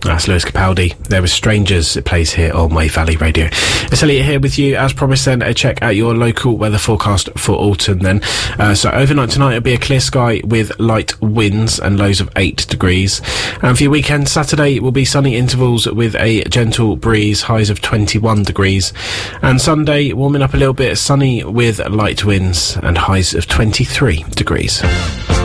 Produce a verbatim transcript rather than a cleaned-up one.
That's Lewis Capaldi. There was Strangers. It plays here on Wave Valley Radio. It's Elliot here with you. As promised then, uh, check out your local weather forecast for autumn then. Uh, so overnight tonight it'll be a clear sky with light winds and lows of eight degrees. And for your weekend, Saturday will be sunny intervals with a gentle breeze, highs of twenty-one degrees. And Sunday warming up a little bit, sunny with light winds and highs of twenty-three degrees.